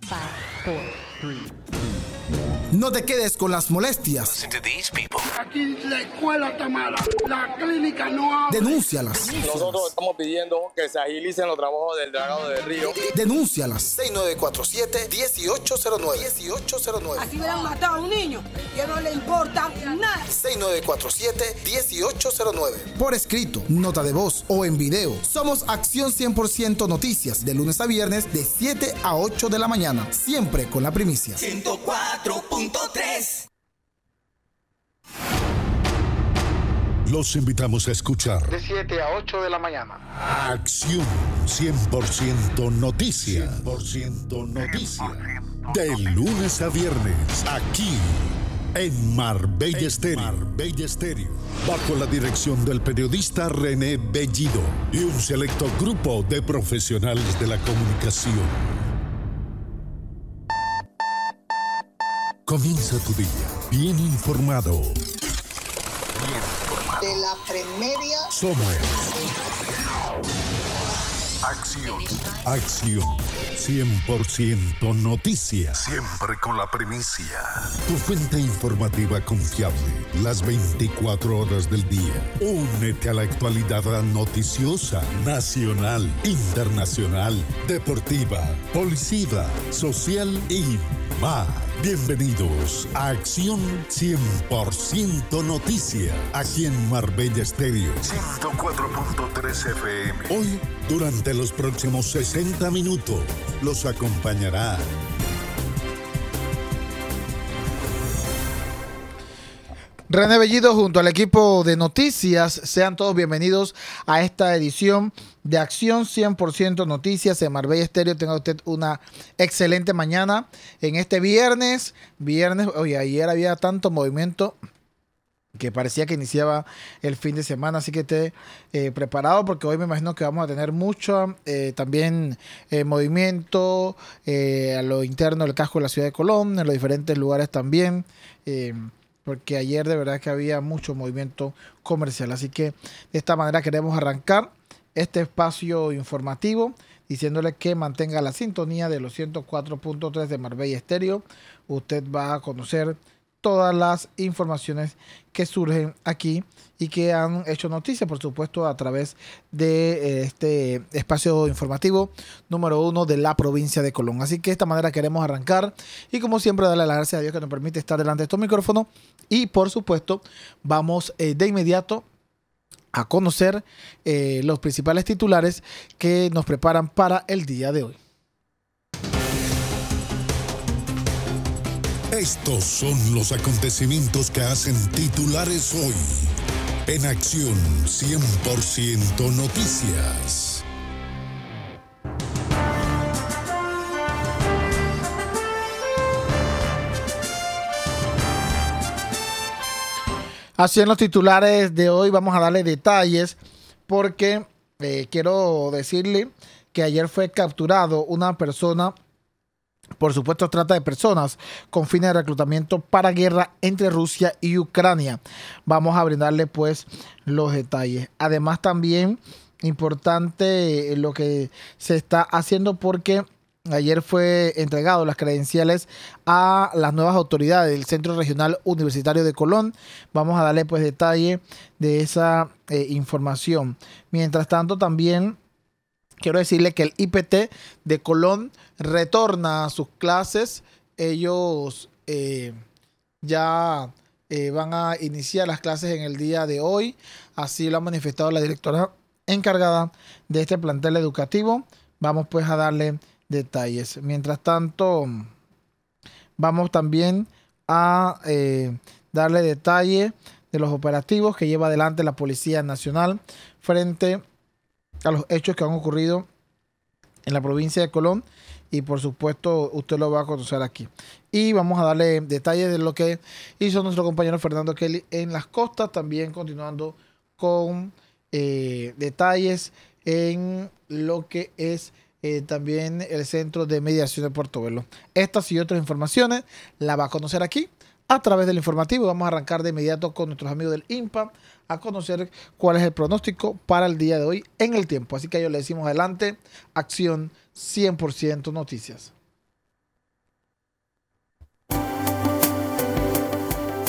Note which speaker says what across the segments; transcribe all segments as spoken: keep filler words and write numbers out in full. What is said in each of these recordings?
Speaker 1: No te quedes con las molestias.
Speaker 2: Aquí la escuela está mala, la clínica no abre.
Speaker 1: Denúncialas.
Speaker 3: Nosotros estamos pidiendo que se agilicen los trabajos del dragado del río.
Speaker 1: Denúncialas. seis nueve cuatro siete, uno ocho cero nueve. uno ocho cero nueve.
Speaker 4: Así hubieran matado a un niño que no le importa nada.
Speaker 1: seis nueve cuatro siete, uno ocho cero nueve. Por escrito, nota de voz o en video. Somos Acción cien por ciento Noticias, de lunes a viernes de siete a ocho de la mañana. Siempre con la primicia.
Speaker 5: ciento cuatro punto tres.
Speaker 6: Los invitamos a escuchar
Speaker 1: De siete a ocho de la mañana.
Speaker 6: Acción cien por ciento Noticias. cien por ciento Noticias. De lunes a viernes, aquí en Marbella Estéreo. Marbella Estéreo. Bajo la dirección del periodista René Bellido y un selecto grupo de profesionales de la comunicación. Comienza tu día bien informado.
Speaker 7: De la premedia
Speaker 6: Somos Acción. Acción. cien por ciento Noticias. Siempre con la primicia. Tu fuente informativa confiable. Las veinticuatro horas del día. Únete a la actualidad noticiosa, nacional, internacional, deportiva, policía, social y más. Bienvenidos a Acción cien por ciento Noticias, aquí en Marbella Estéreo ciento cuatro punto tres F M. Hoy, durante los próximos sesenta minutos, los acompañará
Speaker 8: René Bellido junto al equipo de noticias. Sean todos bienvenidos a esta edición de Acción cien por ciento Noticias en Marbella Estéreo. Tenga usted una excelente mañana en este viernes. Viernes, oye, ayer había tanto movimiento que parecía que iniciaba el fin de semana, así que esté eh, preparado porque hoy me imagino que vamos a tener mucho eh, también eh, movimiento eh, a lo interno del casco de la ciudad de Colón, en los diferentes lugares también. Eh, porque ayer de verdad que había mucho movimiento comercial. Así que de esta manera queremos arrancar este espacio informativo diciéndole que mantenga la sintonía de los ciento cuatro punto tres de Marbella Estéreo. Usted va a conocer todas las informaciones que surgen aquí y que han hecho noticia, por supuesto, a través de eh, este espacio informativo número uno de la provincia de Colón. Así que de esta manera queremos arrancar y, como siempre, darle las gracias a Dios que nos permite estar delante de estos micrófonos y, por supuesto, vamos eh, de inmediato a conocer eh, los principales titulares que nos preparan para el día de hoy.
Speaker 6: Estos son los acontecimientos que hacen titulares hoy en Acción cien por ciento Noticias.
Speaker 8: Así en los titulares de hoy vamos a darle detalles porque eh, quiero decirle que ayer fue capturado una persona, por supuesto trata de personas, con fines de reclutamiento para guerra entre Rusia y Ucrania. Vamos a brindarle pues los detalles. Además también importante lo que se está haciendo porque ayer fue entregado las credenciales a las nuevas autoridades del Centro Regional Universitario de Colón. Vamos a darle pues detalle de esa eh, información. Mientras tanto también quiero decirle que el I P T de Colón retorna a sus clases. Ellos eh, ya eh, van a iniciar las clases en el día de hoy. Así lo ha manifestado la directora encargada de este plantel educativo. Vamos pues a darle detalles. Mientras tanto, vamos también a eh, darle detalle de los operativos que lleva adelante la Policía Nacional frente a los hechos que han ocurrido en la provincia de Colón y por supuesto usted lo va a conocer aquí. Y vamos a darle detalles de lo que hizo nuestro compañero Fernando Kelly en las costas, también continuando con eh, detalles en lo que es eh, también el Centro de Mediación de Puerto Velo. Estas y otras informaciones las va a conocer aquí a través del informativo. Vamos a arrancar de inmediato con nuestros amigos del I N P A a conocer cuál es el pronóstico para el día de hoy en el tiempo. Así que a ellos le decimos adelante, Acción cien por ciento Noticias.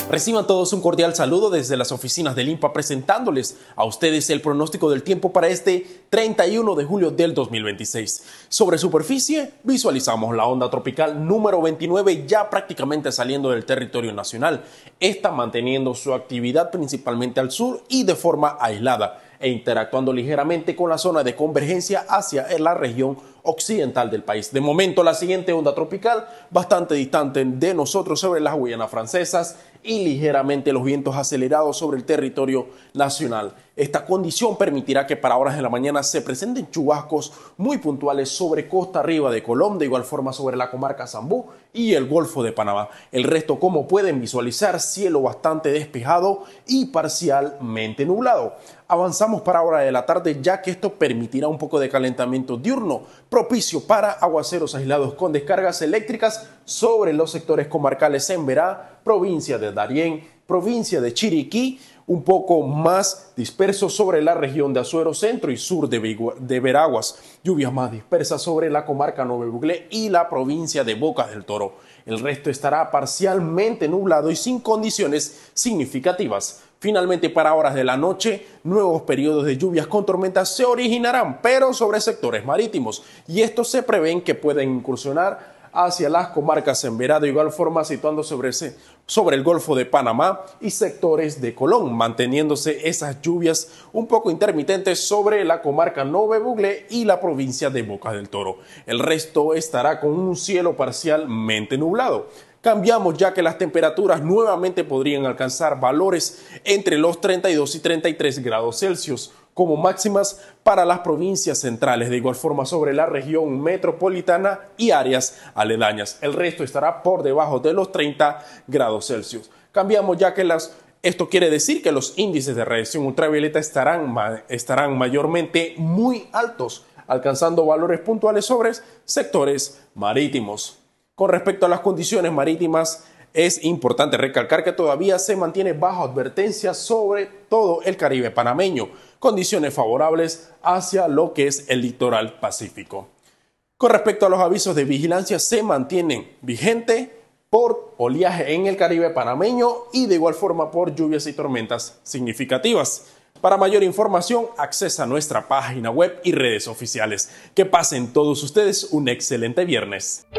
Speaker 7: Reciban todos un cordial saludo desde las oficinas del INPA presentándoles a ustedes el pronóstico del tiempo para este treinta y uno de julio del dos mil veintiséis. Sobre superficie, visualizamos la onda tropical número veintinueve ya prácticamente saliendo del territorio nacional. Esta manteniendo su actividad principalmente al sur y de forma aislada e interactuando ligeramente con la zona de convergencia hacia la región occidental del país. De momento, la siguiente onda tropical, bastante distante de nosotros sobre las Guayanas francesas y ligeramente los vientos acelerados sobre el territorio nacional. Esta condición permitirá que para horas de la mañana se presenten chubascos muy puntuales sobre costa arriba de Colón, de igual forma sobre la comarca Zambú y el Golfo de Panamá. El resto, como pueden visualizar, cielo bastante despejado y parcialmente nublado. Avanzamos para hora de la tarde, ya que esto permitirá un poco de calentamiento diurno, propicio para aguaceros aislados con descargas eléctricas sobre los sectores comarcales en Verá, provincia de Darién, provincia de Chiriquí, un poco más dispersos sobre la región de Azuero, centro y sur de, Vigua, de Veraguas, lluvias más dispersas sobre la comarca Nuevo Buglé y la provincia de Bocas del Toro. El resto estará parcialmente nublado y sin condiciones significativas. Finalmente, para horas de la noche, nuevos periodos de lluvias con tormentas se originarán, pero sobre sectores marítimos, y estos se prevén que pueden incursionar hacia las comarcas en Verá, de igual forma situándose sobre, ese, sobre el Golfo de Panamá y sectores de Colón, manteniéndose esas lluvias un poco intermitentes sobre la comarca Nuevo Buglé y la provincia de Bocas del Toro. El resto estará con un cielo parcialmente nublado. Cambiamos, ya que las temperaturas nuevamente podrían alcanzar valores entre los treinta y dos y treinta y tres grados Celsius como máximas para las provincias centrales, de igual forma sobre la región metropolitana y áreas aledañas. El resto estará por debajo de los treinta grados Celsius. Cambiamos, ya que las Esto quiere decir que los índices de radiación ultravioleta estarán, estarán mayormente muy altos, alcanzando valores puntuales sobre sectores marítimos. Con respecto a las condiciones marítimas, es importante recalcar que todavía se mantiene bajo advertencia sobre todo el Caribe panameño, condiciones favorables hacia lo que es el litoral pacífico. Con respecto a los avisos de vigilancia, se mantienen vigentes por oleaje en el Caribe panameño y de igual forma por lluvias y tormentas significativas. Para mayor información, accesa a nuestra página web y redes oficiales. Que pasen todos ustedes un excelente viernes.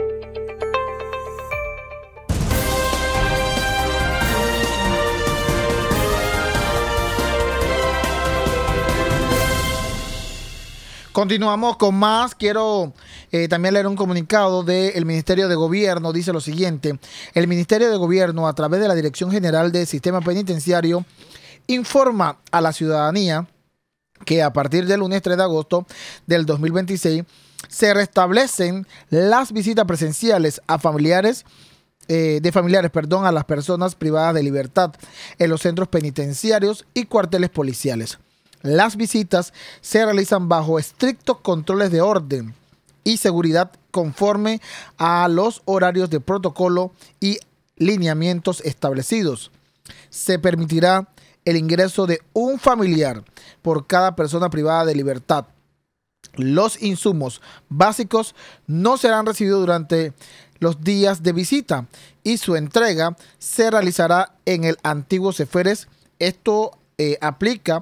Speaker 8: Continuamos con más. Quiero eh, también leer un comunicado del Ministerio de Gobierno. Dice lo siguiente: el Ministerio de Gobierno, a través de la Dirección General del Sistema Penitenciario, informa a la ciudadanía que a partir del lunes tres de agosto del dos mil veintiséis se restablecen las visitas presenciales a familiares eh, de familiares, perdón, a las personas privadas de libertad en los centros penitenciarios y cuarteles policiales. Las visitas se realizan bajo estrictos controles de orden y seguridad conforme a los horarios de protocolo y lineamientos establecidos. Se permitirá el ingreso de un familiar por cada persona privada de libertad. Los insumos básicos no serán recibidos durante los días de visita y su entrega se realizará en el antiguo Ceferes. Esto eh, aplica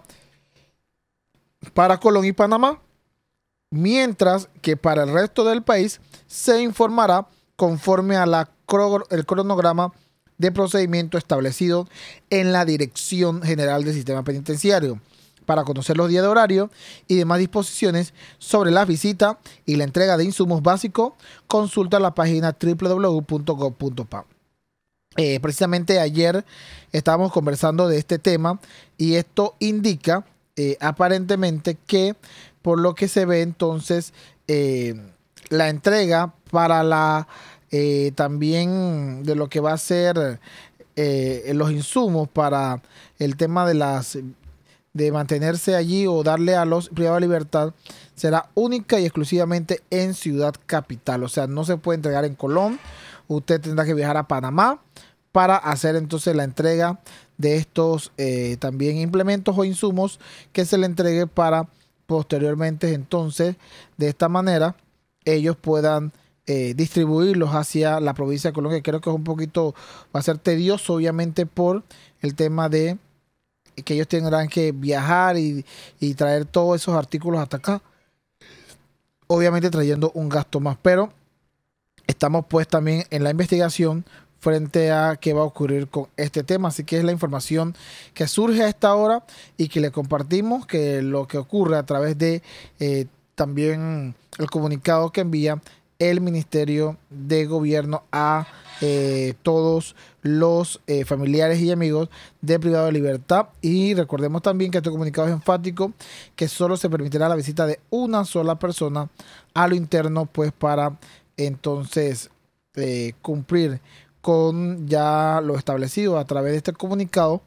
Speaker 8: para Colón y Panamá, mientras que para el resto del país se informará conforme a la cro- el cronograma de procedimiento establecido en la Dirección General del Sistema Penitenciario. Para conocer los días de horario y demás disposiciones sobre la visita y la entrega de insumos básicos, consulta la página doble u doble u doble u punto gob punto pa. Eh, precisamente ayer estábamos conversando de este tema y esto indica Eh, aparentemente que por lo que se ve entonces eh, la entrega para la eh, también de lo que va a ser eh, los insumos para el tema de las de mantenerse allí o darle a los privados de libertad será única y exclusivamente en Ciudad Capital. O sea, no se puede entregar en Colón. Usted tendrá que viajar a Panamá para hacer entonces la entrega de estos eh, también implementos o insumos que se le entregue para posteriormente entonces de esta manera ellos puedan eh, distribuirlos hacia la provincia de Colón, que creo que es un poquito, va a ser tedioso, obviamente, por el tema de que ellos tendrán que viajar y, y traer todos esos artículos hasta acá, obviamente trayendo un gasto más, pero estamos pues también en la investigación frente a qué va a ocurrir con este tema. Así que es la información que surge a esta hora y que le compartimos, que lo que ocurre a través de eh, también el comunicado que envía el Ministerio de Gobierno a eh, todos los eh, familiares y amigos de privado de libertad. Y recordemos también que este comunicado es enfático, que solo se permitirá la visita de una sola persona a lo interno, pues para entonces eh, cumplir con ya lo establecido a través de este comunicado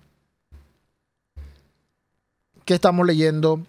Speaker 8: que estamos leyendo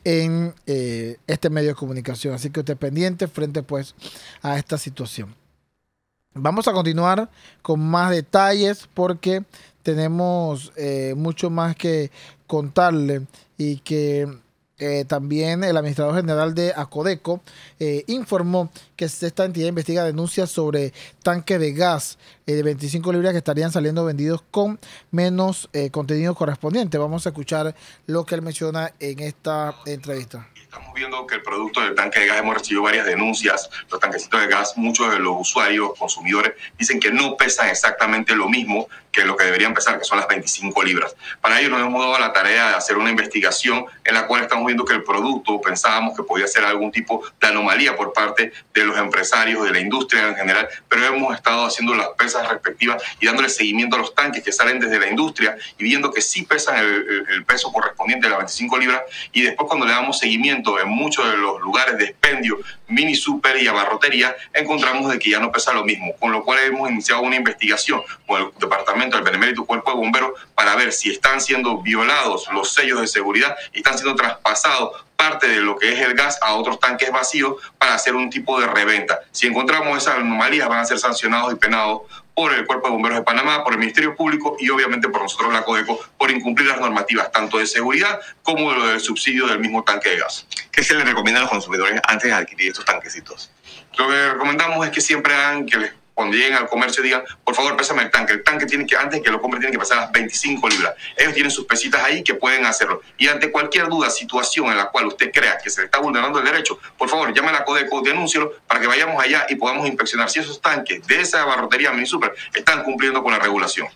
Speaker 8: en eh, este medio de comunicación. Así que usted pendiente frente pues a esta situación. Vamos a continuar con más detalles porque tenemos eh, mucho más que contarle y que Eh, también el administrador general de Acodeco eh, informó que esta entidad investiga denuncias sobre tanques de gas eh, de veinticinco libras que estarían saliendo vendidos con menos eh, contenido correspondiente. Vamos a escuchar lo que él menciona en esta entrevista.
Speaker 9: Estamos viendo que el producto del tanque de gas, hemos recibido varias denuncias. Los tanquecitos de gas, muchos de los usuarios, consumidores, dicen que no pesan exactamente lo mismo que lo que deberían pesar, que son las veinticinco libras. Para ello nos hemos dado la tarea de hacer una investigación en la cual estamos viendo que el producto, pensábamos que podía ser algún tipo de anomalía por parte de los empresarios, de la industria en general, pero hemos estado haciendo las pesas respectivas y dándole seguimiento a los tanques que salen desde la industria y viendo que sí pesan el, el, el peso correspondiente de las veinticinco libras, y después cuando le damos seguimiento en muchos de los lugares de expendio, mini super y abarrotería, encontramos de que ya no pesa lo mismo, con lo cual hemos iniciado una investigación con el departamento del Benemérito Cuerpo de Bomberos para ver si están siendo violados los sellos de seguridad y están siendo traspasados parte de lo que es el gas a otros tanques vacíos para hacer un tipo de reventa. Si encontramos esas anomalías, van a ser sancionados y penados por el Cuerpo de Bomberos de Panamá, por el Ministerio Público y obviamente por nosotros, la Acodeco, por incumplir las normativas tanto de seguridad como lo del subsidio del mismo tanque de gas.
Speaker 10: ¿Qué se les recomienda a los consumidores antes de adquirir estos tanquecitos?
Speaker 9: Lo que recomendamos es que siempre hagan que les cuando lleguen al comercio digan, por favor, pésame el tanque. El tanque tiene que, antes de que lo compren, tiene que pesar las veinticinco libras. Ellos tienen sus pesitas ahí que pueden hacerlo. Y ante cualquier duda, situación en la cual usted crea que se le está vulnerando el derecho, por favor, llame a la Acodeco, denúncielo para que vayamos allá y podamos inspeccionar si esos tanques de esa barrotería mini super están cumpliendo con la regulación.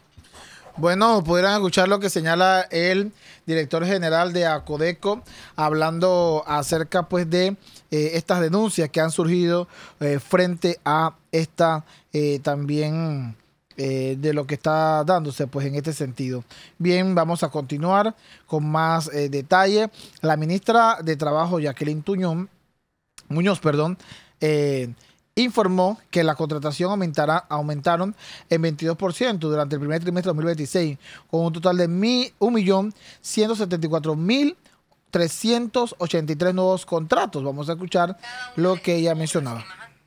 Speaker 8: Bueno, pudieran escuchar lo que señala el director general de Acodeco, hablando acerca pues de eh, estas denuncias que han surgido eh, frente a esta eh, también eh, de lo que está dándose pues en este sentido. Bien, vamos a continuar con más eh, detalle. La ministra de Trabajo, Jacqueline Tuñón, Muñoz, perdón, eh, informó que la contratación aumentará, aumentaron en veintidós por ciento durante el primer trimestre de dos mil veintiséis, con un total de un millón ciento setenta y cuatro mil trescientos ochenta y tres nuevos contratos. Vamos a escuchar lo que ella mencionaba.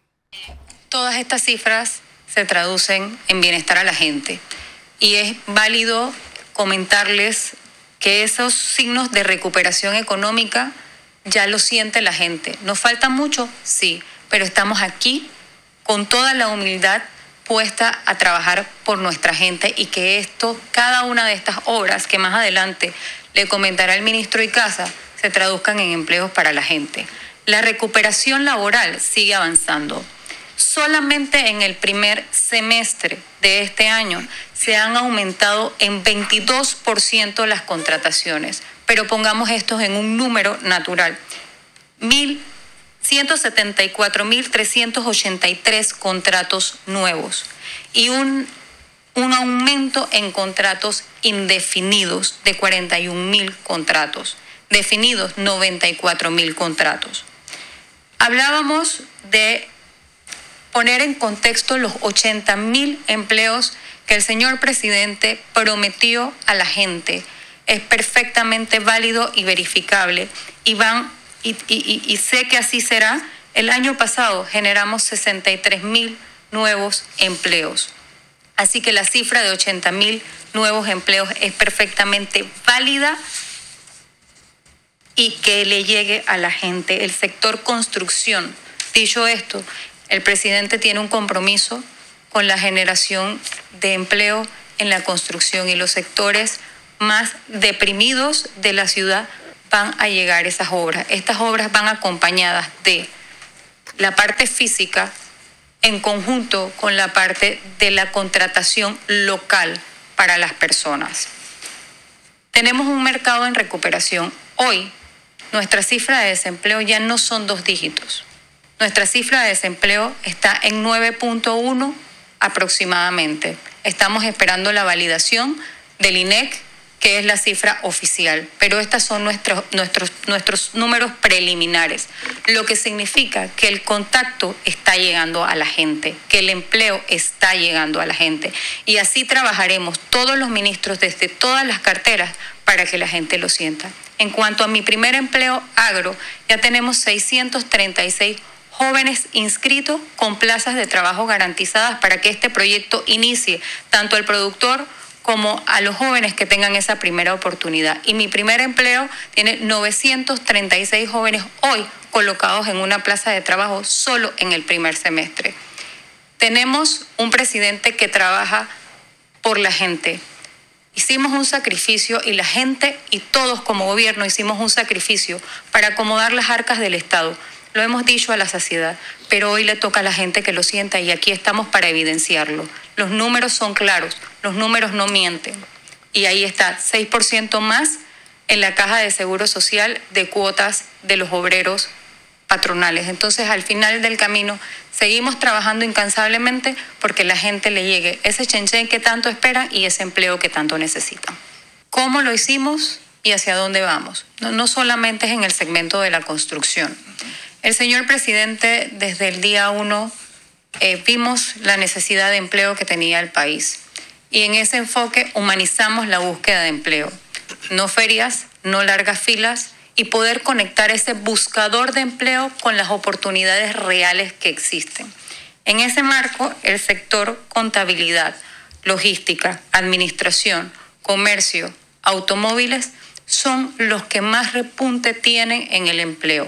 Speaker 11: Todas estas cifras se traducen en bienestar a la gente y es válido comentarles que esos signos de recuperación económica ya lo siente la gente. ¿Nos falta mucho? Sí, pero estamos aquí con toda la humildad puesta a trabajar por nuestra gente y que esto, cada una de estas obras que más adelante le comentará el ministro Icaza, se traduzcan en empleos para la gente. La recuperación laboral sigue avanzando. Solamente en el primer semestre de este año se han aumentado en veintidós por ciento las contrataciones, pero pongamos estos en un número natural. ciento setenta y cuatro mil trescientos ochenta y tres contratos nuevos y un, un aumento en contratos indefinidos de cuarenta y un mil contratos, definidos noventa y cuatro mil contratos. Hablábamos de poner en contexto los ochenta mil empleos que el señor presidente prometió a la gente. Es perfectamente válido y verificable y van y, y, y sé que así será. El año pasado generamos sesenta y tres mil nuevos empleos. Así que la cifra de ochenta mil nuevos empleos es perfectamente válida y que le llegue a la gente. El sector construcción, dicho esto, El presidente tiene un compromiso con la generación de empleo en la construcción y los sectores más deprimidos de la ciudad van a llegar esas obras. Estas obras van acompañadas de la parte física en conjunto con la parte de la contratación local para las personas. Tenemos un mercado en recuperación. Hoy, nuestra cifra de desempleo ya no son dos dígitos. Nuestra cifra de desempleo está en nueve punto uno aproximadamente. Estamos esperando la validación del I N E C, que es la cifra oficial, pero estos son nuestros, nuestros, nuestros números preliminares, lo que significa que el contacto está llegando a la gente, que el empleo está llegando a la gente, y así trabajaremos todos los ministros desde todas las carteras para que la gente lo sienta. En cuanto a mi primer empleo agro, ya tenemos seiscientos treinta y seis jóvenes inscritos con plazas de trabajo garantizadas para que este proyecto inicie tanto el productor como a los jóvenes que tengan esa primera oportunidad. Y mi primer empleo tiene novecientos treinta y seis jóvenes hoy colocados en una plaza de trabajo solo en el primer semestre. Tenemos un presidente que trabaja por la gente. Hicimos un sacrificio y la gente y todos como gobierno hicimos un sacrificio para acomodar las arcas del Estado. Lo hemos dicho a la saciedad, pero hoy le toca a la gente que lo sienta y aquí estamos para evidenciarlo. Los números son claros, los números no mienten. Y ahí está, seis por ciento más en la caja de seguro social de cuotas de los obreros patronales. Entonces, al final del camino, seguimos trabajando incansablemente porque la gente le llegue ese chenchen que tanto esperan y ese empleo que tanto necesitan. ¿Cómo lo hicimos y hacia dónde vamos? No, no solamente es en el segmento de la construcción. El señor presidente, desde el día uno, eh, vimos la necesidad de empleo que tenía el país. Y en ese enfoque humanizamos la búsqueda de empleo. No ferias, no largas filas y poder conectar ese buscador de empleo con las oportunidades reales que existen. En ese marco, el sector contabilidad, logística, administración, comercio, automóviles son los que más repunte tienen en el empleo.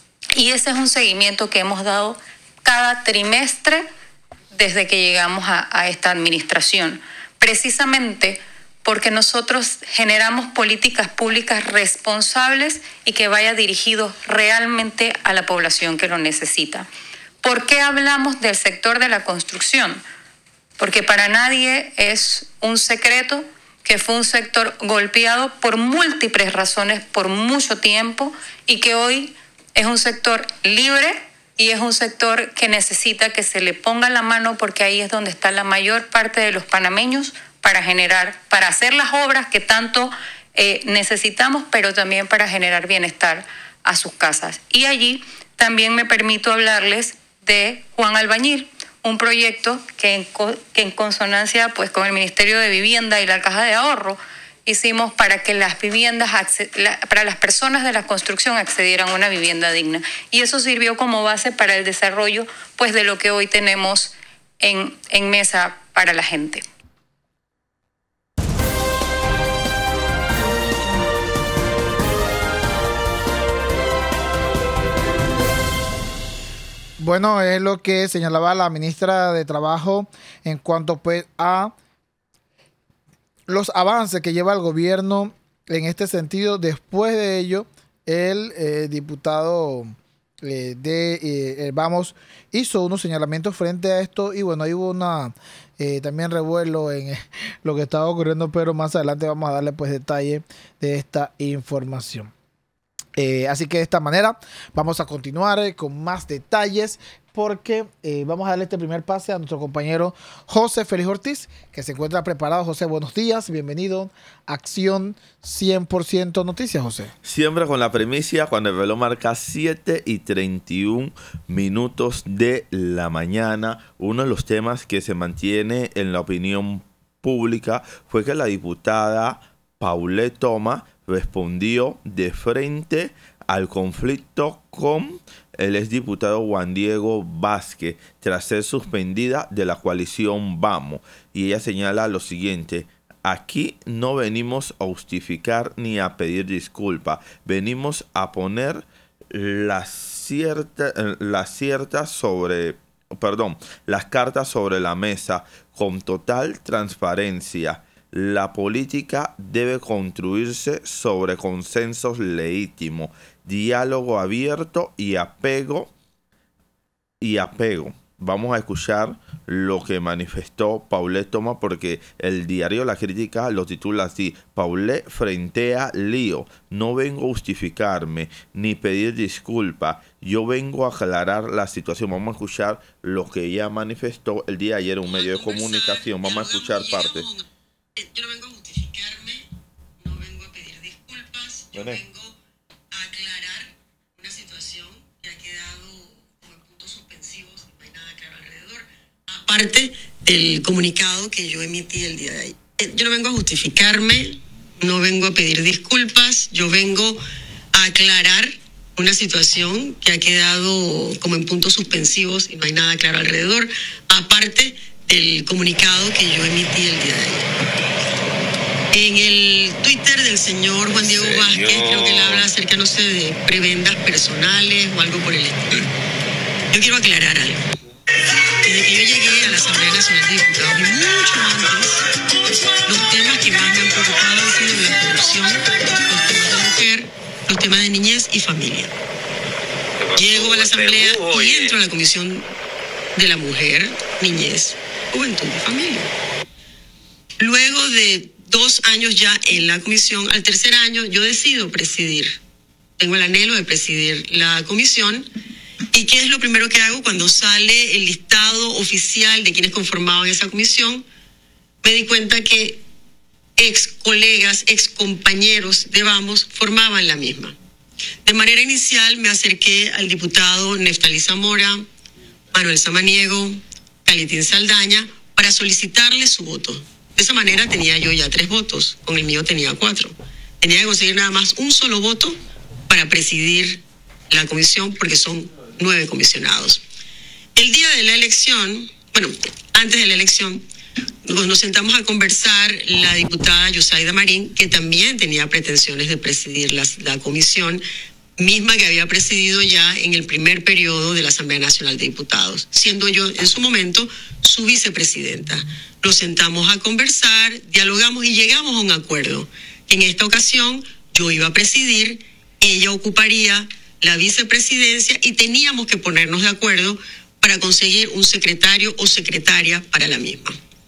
Speaker 11: Y ese es un seguimiento que hemos dado cada trimestre desde que llegamos a, a esta administración, precisamente porque nosotros generamos políticas públicas responsables y que vaya dirigido realmente a la población que lo necesita. ¿Por qué hablamos del sector de la construcción? Porque para nadie es un secreto que fue un sector golpeado por múltiples razones por mucho tiempo y que hoy es un sector libre y es un sector que necesita que se le ponga la mano porque ahí es donde está la mayor parte de los panameños para generar, para hacer las obras que tanto eh, necesitamos, pero también para generar bienestar a sus casas. Y allí también me permito hablarles de Juan Albañil, un proyecto que en, co- que en consonancia pues, con el Ministerio de Vivienda y la Caja de Ahorro hicimos para que las viviendas, para las personas de la construcción accedieran a una vivienda digna. Y eso sirvió como base para el desarrollo pues, de lo que hoy tenemos en, en mesa para la gente.
Speaker 8: Bueno, es lo que señalaba la ministra de Trabajo en cuanto pues a los avances que lleva el gobierno en este sentido. Después de ello, el eh, diputado eh, de eh, Vamos hizo unos señalamientos frente a esto y bueno, ahí hubo una eh, también revuelo en eh, lo que estaba ocurriendo, pero más adelante vamos a darle pues detalle de esta información. Eh, así que de esta manera vamos a continuar eh, con más detalles porque eh, vamos a darle este primer pase a nuestro compañero José Félix Ortiz, que se encuentra preparado. José, buenos días, bienvenido a Acción cien por ciento Noticias, José.
Speaker 12: Siempre con la primicia, cuando el reloj marca siete y treinta y un minutos de la mañana, uno de los temas que se mantiene en la opinión pública fue que la diputada Paulette Thomas respondió de frente al conflicto con el exdiputado Juan Diego Vázquez tras ser suspendida de la coalición Vamos. Y ella señala lo siguiente: aquí no venimos a justificar ni a pedir disculpas, venimos a poner las ciertas la cierta sobre perdón, las cartas sobre la mesa con total transparencia. La política debe construirse sobre consensos legítimos, diálogo abierto y apego y apego. Vamos a escuchar lo que manifestó Paulette Thomas, porque el diario La Crítica lo titula así: Paulette frente a lío. No vengo a justificarme ni pedir disculpas, yo vengo a aclarar la situación. Vamos a escuchar lo que ella manifestó el día de ayer en un medio de comunicación. Vamos a escuchar parte.
Speaker 13: Yo no vengo a justificarme, no vengo a pedir disculpas, yo
Speaker 12: ¿Vale?
Speaker 13: vengo a aclarar una situación que ha quedado como en puntos suspensivos, no hay nada claro alrededor, aparte del comunicado que yo emití el día de ayer. Yo no vengo a justificarme, no vengo a pedir disculpas, yo vengo a aclarar una situación que ha quedado como en puntos suspensivos y no hay nada claro alrededor, aparte del comunicado que yo emití el día de ayer. En el Twitter del señor Juan Diego
Speaker 12: Señor.
Speaker 13: Vázquez, creo que él habla acerca, no sé, de prebendas personales o algo por el estilo. Yo quiero aclarar algo. Desde que yo llegué a la Asamblea Nacional de Diputados, y mucho antes, los temas que más me han preocupado han sido la corrupción, los temas de mujer, los temas de niñez y familia. Llego a la Asamblea y entro a la Comisión de la Mujer, Niñez, Juventud y Familia. Luego de dos años ya en la comisión, al tercer año yo decido presidir. Tengo el anhelo de presidir la comisión. ¿Y qué es lo primero que hago cuando sale el listado oficial de quienes conformaban esa comisión? Me di cuenta que ex colegas, ex compañeros de Vamos formaban la misma. De manera inicial me acerqué al diputado Neftalí Zamora, Manuel Samaniego, Calitín Saldaña, para solicitarle su voto. De esa manera tenía yo ya tres votos, con el mío tenía cuatro. Tenía que conseguir nada más un solo voto para presidir la comisión, porque son nueve comisionados. El día de la elección, bueno, antes de la elección, nos, nos sentamos a conversar la diputada Yusaida Marín, que también tenía pretensiones de presidir la, la comisión, misma que había presidido ya en el primer periodo de la Asamblea Nacional de Diputados, siendo yo en su momento su vicepresidenta. Nos sentamos a conversar, dialogamos y llegamos a un acuerdo. En esta ocasión yo iba a presidir, ella ocuparía la vicepresidencia y teníamos que ponernos de acuerdo para conseguir un secretario o secretaria para la misma.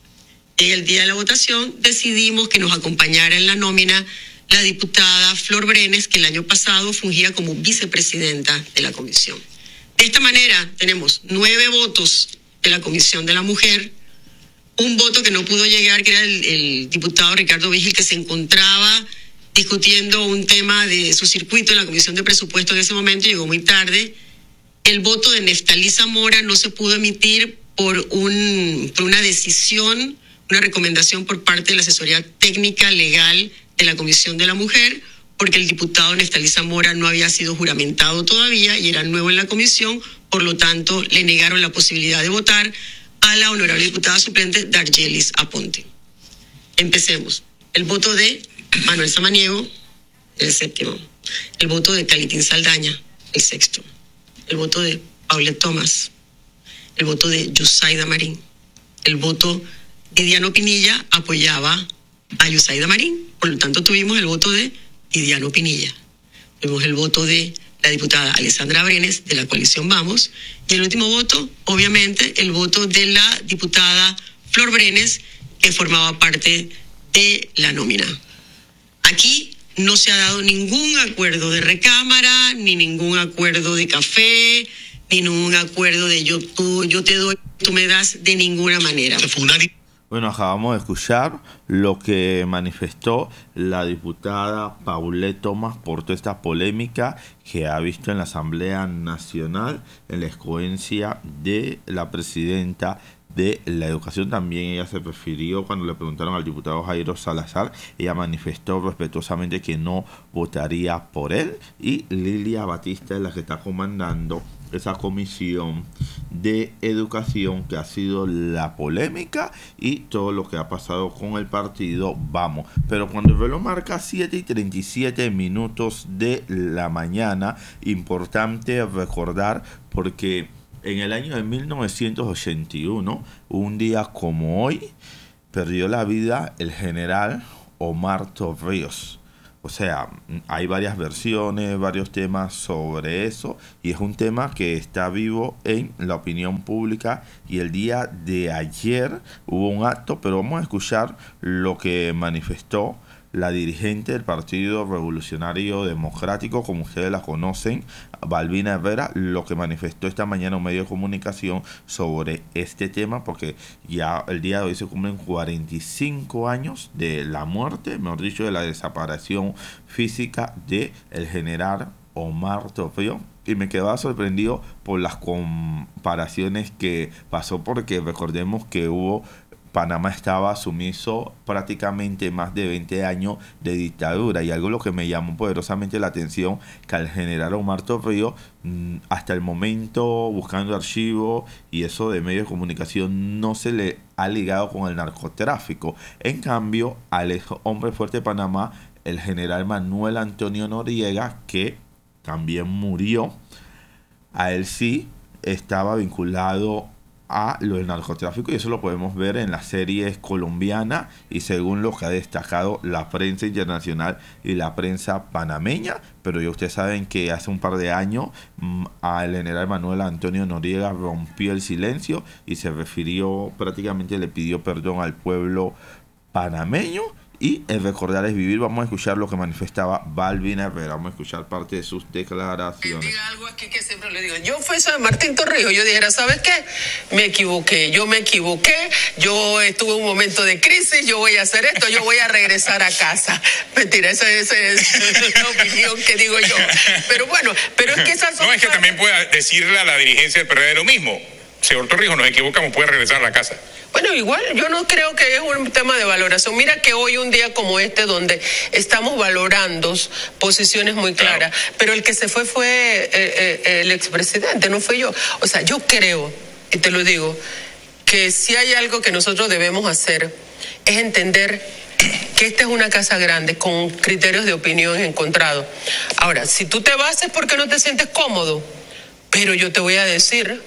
Speaker 13: El día de la votación decidimos que nos acompañara en la nómina la diputada Flor Brenes, que el año pasado fungía como vicepresidenta de la comisión. De esta manera tenemos nueve votos de la Comisión de la Mujer, un voto que no pudo llegar, que era el, el diputado Ricardo Vigil, que se encontraba discutiendo un tema de su circuito en la Comisión de Presupuesto en ese momento, llegó muy tarde. El voto de Neftalí Zamora no se pudo emitir por, un, por una decisión, una recomendación por parte de la asesoría técnica legal de la Comisión de la Mujer, porque el diputado Neftalí Zamora no había sido juramentado todavía y era nuevo en la comisión, por lo tanto le negaron la posibilidad de votar a la honorable diputada suplente Dargelis Aponte. Empecemos. El voto de Manuel Samaniego, el séptimo. El voto de Calitín Saldaña, el sexto. El voto de Paulette Thomas. El voto de Yusaida Marín. El voto de Diano Pinilla apoyaba a Yusaida Marín. Por lo tanto, tuvimos el voto de Diano Pinilla. Tuvimos el voto de la diputada Alessandra Brenes, de la coalición Vamos. Y el último voto, obviamente, el voto de la diputada Flor Brenes, que formaba parte de la nómina. Aquí no se ha dado ningún acuerdo de recámara, ni ningún acuerdo de café, ni ningún acuerdo de yo, tú, yo te doy, tú me das, de ninguna manera.
Speaker 12: Bueno, acabamos de escuchar lo que manifestó la diputada Paulette Thomas por toda esta polémica que ha visto en la Asamblea Nacional en la escogencia de la presidenta de la Educación. También ella se refirió cuando le preguntaron al diputado Jairo Salazar, ella manifestó respetuosamente que no votaría por él, y Lilia Batista es la que está comandando esa comisión de educación, que ha sido la polémica y todo lo que ha pasado con el partido Vamos. Pero cuando el reloj marca siete y treinta y siete minutos de la mañana, importante recordar, porque En el año de mil novecientos ochenta y uno, un día como hoy, perdió la vida el general Omar Torrijos. O sea, hay varias versiones, varios temas sobre eso, y es un tema que está vivo en la opinión pública, y el día de ayer hubo un acto, pero vamos a escuchar lo que manifestó la dirigente del Partido Revolucionario Democrático, como ustedes la conocen, Balbina Herrera, lo que manifestó esta mañana en un medio de comunicación sobre este tema, porque ya el día de hoy se cumplen cuarenta y cinco años de la muerte, mejor dicho, de la desaparición física de el general Omar Torrijos. Y me quedaba sorprendido por las comparaciones que pasó, porque recordemos que hubo Panamá estaba sumiso prácticamente más de veinte años de dictadura, y algo lo que me llamó poderosamente la atención, que al general Omar Torrijos, hasta el momento, buscando archivos y eso de medios de comunicación, no se le ha ligado con el narcotráfico. En cambio, al hombre fuerte de Panamá, el general Manuel Antonio Noriega, que también murió, a él sí estaba vinculado a lo del narcotráfico, y eso lo podemos ver en las series colombianas y según lo que ha destacado la prensa internacional y la prensa panameña. Pero ya ustedes saben que hace un par de años mmm, al general Manuel Antonio Noriega rompió el silencio y se refirió, prácticamente le pidió perdón al pueblo panameño. Y el recordar es vivir. Vamos a escuchar lo que manifestaba Balbina Herrera. Vamos a escuchar parte de sus declaraciones.
Speaker 13: Diga algo aquí que siempre le digo. Yo fui San Martín Torrijos. Yo dijera, ¿sabes qué? Me equivoqué. Yo me equivoqué. Yo estuve en un momento de crisis. Yo voy a hacer esto. Yo voy a regresar a casa. Mentira, esa, esa es la opinión que digo yo. Pero bueno, pero es que esas son...
Speaker 14: No, es que también pueda decirle a la dirigencia del P R D lo mismo. Señor Torrijos, nos equivocamos, puede regresar a la casa.
Speaker 13: Bueno, igual, yo no creo que es un tema de valoración. Mira que hoy un día como este, donde estamos valorando posiciones muy claras, claro, pero el que se fue fue eh, eh, el expresidente, no fui yo. O sea, yo creo, y te lo digo, que si hay algo que nosotros debemos hacer es entender que esta es una casa grande con criterios de opinión encontrados. Ahora, si tú te vas es porque no te sientes cómodo, pero yo te voy a decir...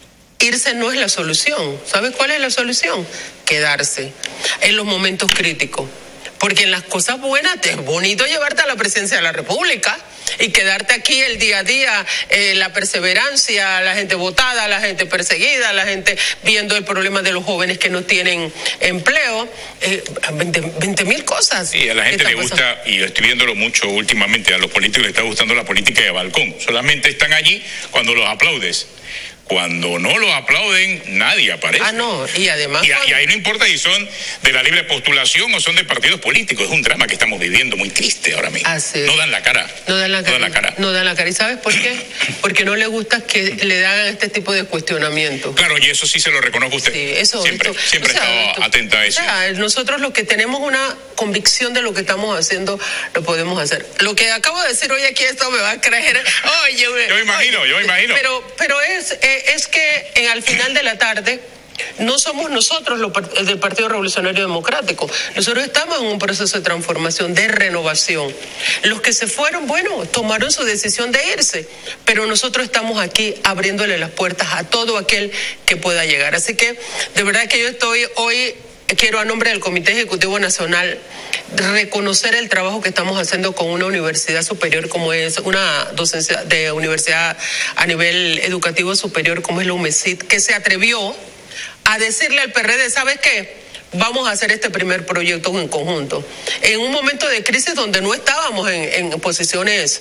Speaker 13: irse no es la solución. ¿Sabes cuál es la solución? Quedarse en los momentos críticos. Porque en las cosas buenas es bonito llevarte a la presidencia de la República y quedarte aquí el día a día, eh, la perseverancia, la gente votada, la gente perseguida, la gente viendo el problema de los jóvenes que no tienen empleo, eh, veinte mil cosas.
Speaker 14: Sí, a la gente le gusta, pasando. Y estoy viéndolo mucho últimamente, a los políticos les está gustando la política de balcón. Solamente están allí cuando los aplaudes. Cuando no los aplauden, nadie aparece.
Speaker 13: Ah, no, y además...
Speaker 14: Y, cuando... y ahí no importa si son de la libre postulación o son de partidos políticos. Es un drama que estamos viviendo muy triste ahora mismo.
Speaker 13: Así
Speaker 14: no dan la cara.
Speaker 13: No dan la cara.
Speaker 14: No dan la cara.
Speaker 13: No dan la cara. ¿Y sabes por qué? Porque no le gusta que le hagan este tipo de cuestionamiento.
Speaker 14: Claro, y eso sí se lo reconozco a usted.
Speaker 13: Sí, eso...
Speaker 14: Siempre,
Speaker 13: esto,
Speaker 14: siempre
Speaker 13: o sea,
Speaker 14: he estado
Speaker 13: esto,
Speaker 14: atenta a eso.
Speaker 13: O sea, nosotros los que tenemos una convicción de lo que estamos haciendo, lo podemos hacer. Lo que acabo de decir hoy aquí, esto me va a creer... Oye,
Speaker 14: yo me imagino,
Speaker 13: oye,
Speaker 14: yo me imagino.
Speaker 13: Pero, pero es, es que... En, al final de la tarde, no somos nosotros los del Partido Revolucionario Democrático. Nosotros estamos en un proceso de transformación, de renovación. Los que se fueron, bueno, tomaron su decisión de irse, pero nosotros estamos aquí abriéndole las puertas a todo aquel que pueda llegar. Así que, de verdad que yo estoy hoy... Quiero, a nombre del Comité Ejecutivo Nacional, reconocer el trabajo que estamos haciendo con una universidad superior como es, una docencia de universidad a nivel educativo superior como es la UMESID, que se atrevió a decirle al P R D, ¿sabes qué? Vamos a hacer este primer proyecto en conjunto. En un momento de crisis donde no estábamos en, en posiciones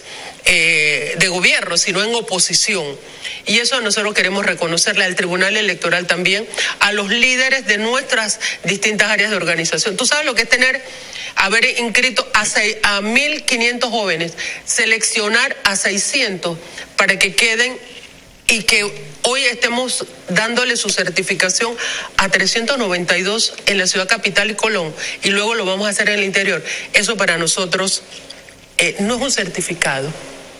Speaker 13: eh, de gobierno, sino en oposición. Y eso nosotros queremos reconocerle al Tribunal Electoral también, a los líderes de nuestras distintas áreas de organización. Tú sabes lo que es tener, haber inscrito a, seis, a mil quinientos jóvenes, seleccionar a seiscientos para que queden y que hoy estemos dándole su certificación a trescientos noventa y dos en la ciudad capital y Colón, y luego lo vamos a hacer en el interior. Eso para nosotros eh, no es un certificado,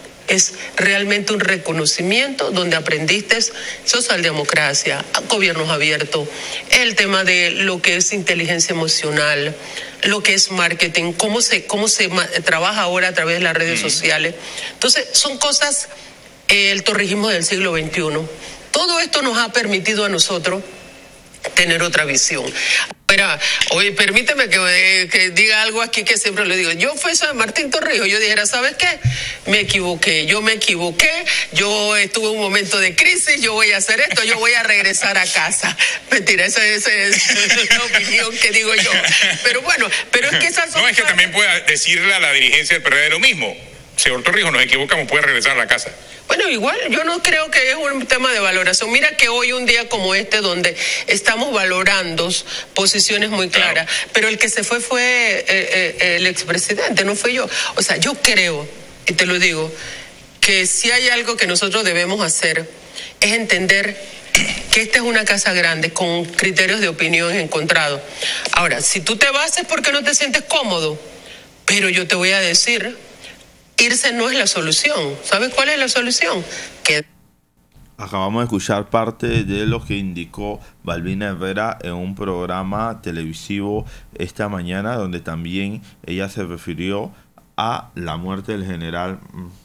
Speaker 13: es realmente un reconocimiento donde aprendiste socialdemocracia, gobiernos abiertos, el tema de lo que es inteligencia emocional, lo que es marketing, cómo se, cómo se trabaja ahora a través de las redes sociales. Entonces, son cosas... el torrijismo del siglo veintiuno, Todo esto nos ha permitido a nosotros tener otra visión. Mira, oye, permíteme que, eh, que diga algo aquí que siempre le digo. Yo fui a Martín Torrijos, yo dijera, ¿sabes qué? Me equivoqué, yo me equivoqué, yo estuve en un momento de crisis, yo voy a hacer esto, yo voy a regresar a casa. Mentira, esa, esa es la opinión que digo yo. Pero bueno, pero es que esas son...
Speaker 14: No, es que también pueda decirle a la dirigencia del P R D lo mismo. Señor Torrijos, nos equivocamos, puede regresar a la casa.
Speaker 13: Bueno, igual, yo no creo que es un tema de valoración. Mira que hoy, un día como este, donde estamos valorando posiciones muy claras, claro. Pero el que se fue fue eh, eh, el expresidente, no fui yo. O sea, yo creo, y te lo digo, que si hay algo que nosotros debemos hacer, es entender que esta es una casa grande con criterios de opinión encontrados. Ahora, si tú te vas es porque no te sientes cómodo, pero yo te voy a decir... irse no es la solución. ¿Sabes cuál es la solución? Que
Speaker 12: acabamos de escuchar parte de lo que indicó Balbina Herrera en un programa televisivo esta mañana, donde también ella se refirió a la muerte del general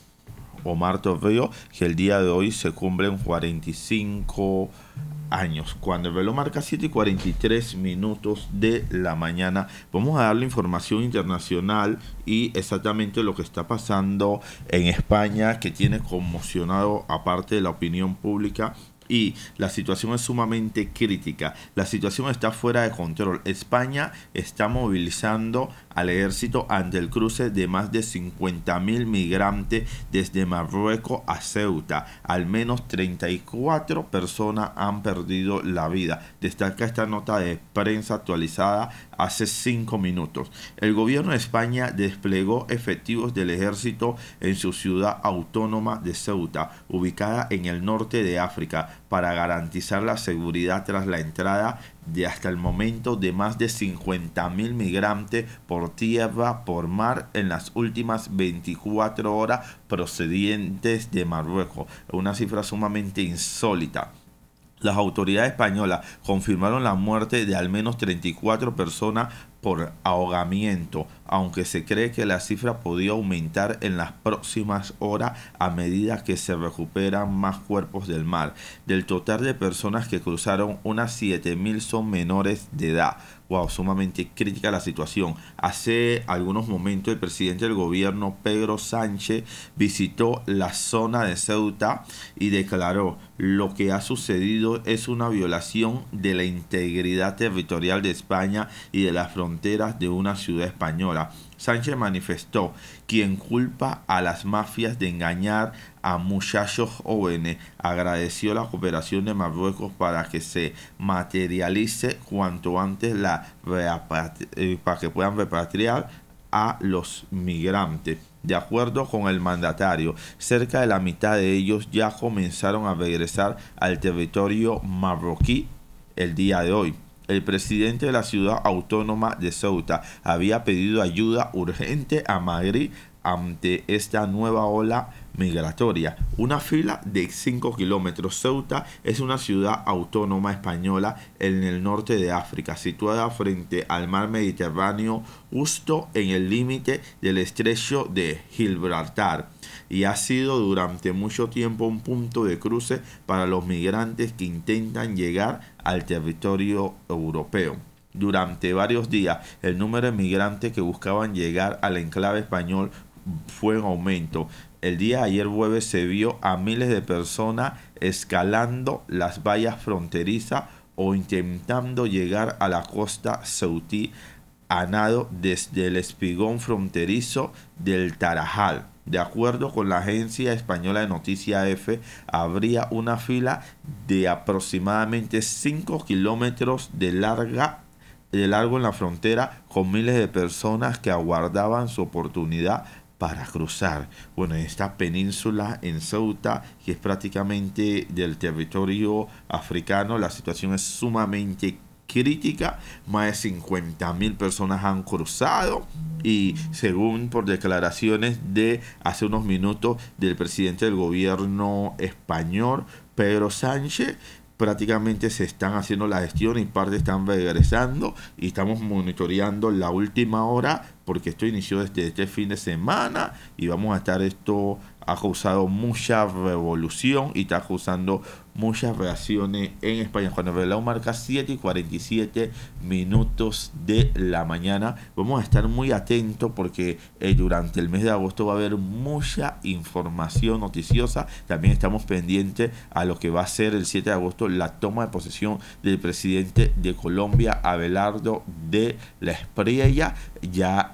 Speaker 12: Omar Torrijos, que el día de hoy se cumplen cuarenta y cinco años. Cuando el reloj marca siete y cuarenta y tres minutos de la mañana, vamos a darle información internacional y exactamente lo que está pasando en España, que tiene conmocionado aparte de la opinión pública. Y la situación es sumamente crítica. La situación está fuera de control. España está movilizando al ejército ante el cruce de más de cincuenta mil migrantes desde Marruecos a Ceuta. Al menos treinta y cuatro personas han perdido la vida. Destaca esta nota de prensa actualizada hace cinco minutos. El gobierno de España desplegó efectivos del ejército en su ciudad autónoma de Ceuta, ubicada en el norte de África, para garantizar la seguridad tras la entrada de hasta el momento de más de cincuenta mil migrantes por tierra, por mar, en las últimas veinticuatro horas procedentes de Marruecos. Una cifra sumamente insólita. Las autoridades españolas confirmaron la muerte de al menos treinta y cuatro personas por ahogamiento, aunque se cree que la cifra podría aumentar en las próximas horas a medida que se recuperan más cuerpos del mar. Del total de personas que cruzaron, unas siete mil son menores de edad. Wow, sumamente crítica la situación. Hace algunos momentos el presidente del gobierno, Pedro Sánchez, visitó la zona de Ceuta y declaró: lo que ha sucedido es una violación de la integridad territorial de España y de las fronteras de una ciudad española. Sánchez manifestó: quien culpa a las mafias de engañar a muchachos jóvenes. Agradeció la cooperación de Marruecos para que se materialice cuanto antes la eh, para que puedan repatriar a los migrantes. De acuerdo con el mandatario, cerca de la mitad de ellos ya comenzaron a regresar al territorio marroquí el día de hoy. El presidente de la ciudad autónoma de Ceuta había pedido ayuda urgente a Madrid ante esta nueva ola migratoria. Una fila de cinco kilómetros. Ceuta es una ciudad autónoma española en el norte de África, situada frente al mar Mediterráneo, justo en el límite del estrecho de Gibraltar, y ha sido durante mucho tiempo un punto de cruce para los migrantes que intentan llegar al territorio europeo. Durante varios días, el número de migrantes que buscaban llegar al enclave español fue en aumento. El día de ayer jueves se vio a miles de personas escalando las vallas fronterizas o intentando llegar a la costa ceutí a nado desde el espigón fronterizo del Tarajal. De acuerdo con la agencia española de noticias A F, habría una fila de aproximadamente cinco kilómetros de larga de largo en la frontera, con miles de personas que aguardaban su oportunidad para cruzar. Bueno, en esta península en Ceuta, que es prácticamente del territorio africano, la situación es sumamente crítica. Más de cincuenta mil personas han cruzado, y según por declaraciones de hace unos minutos del presidente del gobierno español, Pedro Sánchez, prácticamente se están haciendo la gestión y parte están regresando, y estamos monitoreando la última hora porque esto inició desde este fin de semana y vamos a estar esto ha causado mucha revolución y está causando muchas reacciones en España. Cuando el reloj marca siete y cuarenta y siete minutos de la mañana, vamos a estar muy atentos porque eh, durante el mes de agosto va a haber mucha información noticiosa. También estamos pendientes a lo que va a ser el siete de agosto, la toma de posesión del presidente de Colombia, Abelardo de la Espriella. Ya